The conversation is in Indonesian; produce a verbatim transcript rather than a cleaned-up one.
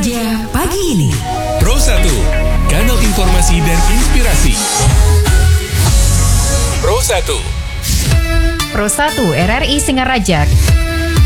saja pagi ini. Pro satu, kanal informasi dan inspirasi. Pro satu. Pro satu R R I Singaraja